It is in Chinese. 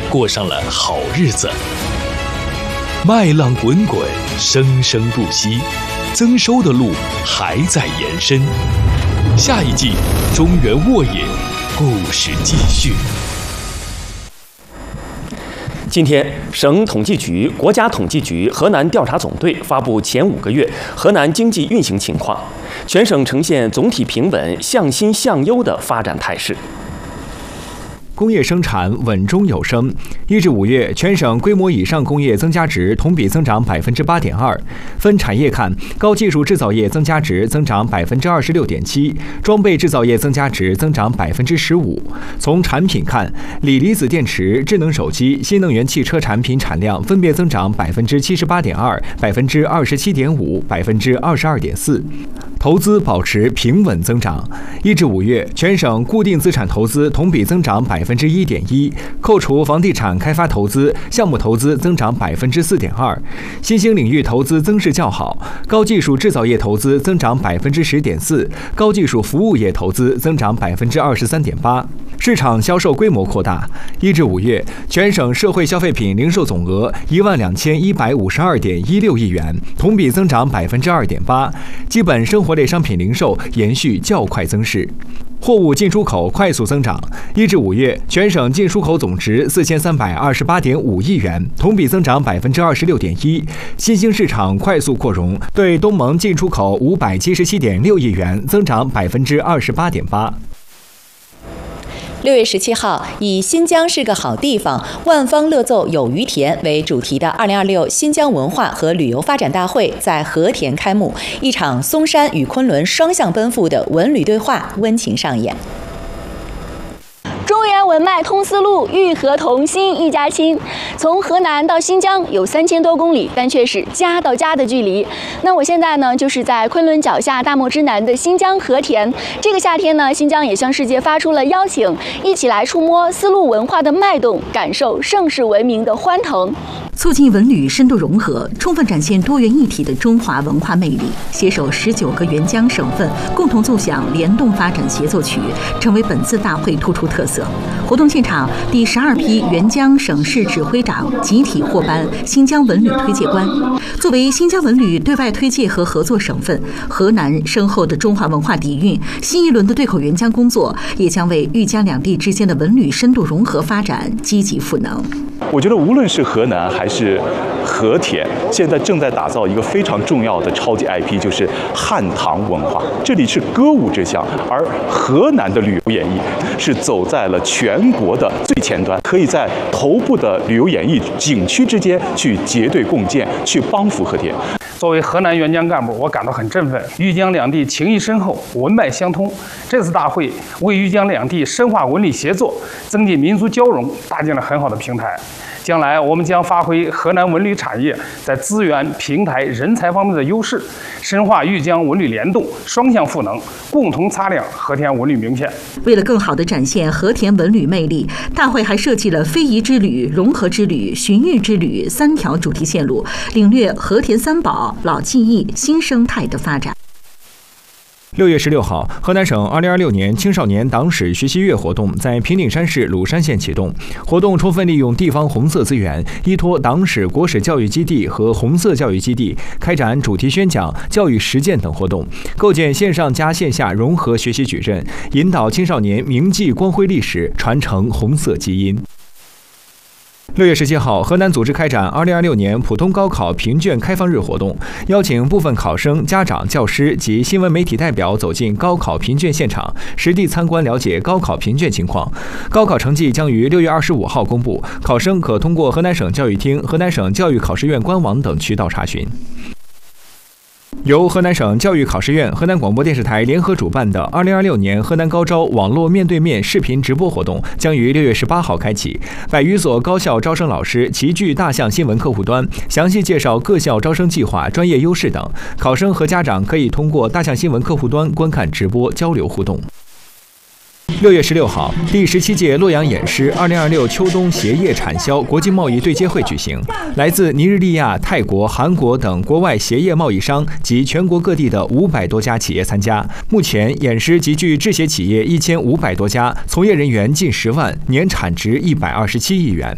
过上了好日子。麦浪滚滚，生生不息，增收的路还在延伸。下一季中原沃饮，故事继续。 今天，省统计局、国家统计局河南调查总队发布前5个月河南经济运行情况，全省呈现总体平稳、向新向优的发展态势。 工业生产稳中有升。1至5月，全省规模以上工业增加值同比增长8.2%。分产业看，高技术制造业增加值增长26.7%，装备制造业增加值增长15%。从产品看，锂离子电池、智能手机、新能源汽车产品产量分别增长78.2%、27.5%、22.4%。投资保持平稳增长。1至5月，全省固定资产投资同比增长1.1%，扣除房地产开发投资，项目投资增长4.2%。新兴领域投资增势较好，高技术制造业投资增长10.4%，高技术服务业投资增长23.8%。市场销售规模扩大。1至5月，全省社会消费品零售总额12152.16亿元，同比增长2.8%。基本生活类商品零售延续较快增势。货物进出口快速增长。1至5月，全省进出口总值4328.5亿元，同比增长26.1%。新兴市场快速扩容，对东盟进出口577.6亿元，增长28.8%。 6月17号，以“新疆是个好地方，万方乐奏有余田”为主题的2026新疆文化和旅游发展大会在和田开幕，一场松山与昆仑双向奔赴的文旅对话温情上演。 中原文脉通丝路，玉河同心一家亲。从河南到新疆有3000多公里，但却是家到家的距离。那我现在呢，就是在昆仑脚下大漠之南的新疆和田。这个夏天呢，新疆也向世界发出了邀请，一起来触摸丝路文化的脉动，感受盛世文明的欢腾。 促进文旅深度融合，充分展现多元一体的中华文化魅力，携手19个援疆省份共同奏响联动发展协奏曲，成为本次大会突出特色。活动现场，第12批援疆省市指挥长集体获颁新疆文旅推介官。作为新疆文旅对外推介和合作省份，河南深厚的中华文化底蕴，新一轮的对口援疆工作也将为豫江两地之间的文旅深度融合发展积极赋能。 我觉得无论是河南还是和田，现在正在打造一个非常重要的超级 IP， 就是汉唐文化。这里是歌舞之乡，而河南的旅游演艺是走在了全国的最前端，可以在头部的旅游演艺景区之间去结对共建，去帮扶和田。 作为河南援疆干部，我感到很振奋。豫江两地情谊深厚，文脉相通。这次大会为豫江两地深化文旅协作、增进民族交融搭建了很好的平台。将来我们将发挥河南文旅产业在资源、平台、人才方面的优势，深化豫江文旅联动，双向赋能，共同擦亮和田文旅名片。 为了更好地展现和田文旅魅力，大会还设计了非遗之旅、融合之旅、寻玉之旅3条主题线路，领略和田三宝、老技艺、新生态的发展。 6月16号，河南省2026年青少年党史学习月活动在平顶山市鲁山县启动。活动充分利用地方红色资源，依托党史国史教育基地和红色教育基地，开展主题宣讲、教育实践等活动，构建线上加线下融合学习矩阵，引导青少年铭记光辉历史，传承红色基因。6月17号，河南组织开展2026年普通高考评卷开放日活动，邀请部分考生、家长、教师及新闻媒体代表走进高考评卷现场，实地参观了解高考评卷情况。高考成绩将于6月25号公布，考生可通过河南省教育厅、河南省教育考试院官网等渠道查询。由河南省教育考试院、河南广播电视台联合主办的2026年河南高招网络面对面视频直播活动将于6月18号开启。100余所高校招生老师齐聚大象新闻客户端，详细介绍各校招生计划、专业优势等。考生和家长可以通过大象新闻客户端观看直播，交流互动。6月16号，第17届洛阳演诗2026秋冬鞋业产销国际贸易对接会举行，来自尼日利亚、泰国、韩国等国外鞋业贸易商及全国各地的500多家企业参加。目前，演诗集聚制鞋企业1500多家，从业人员近10万，年产值127亿元。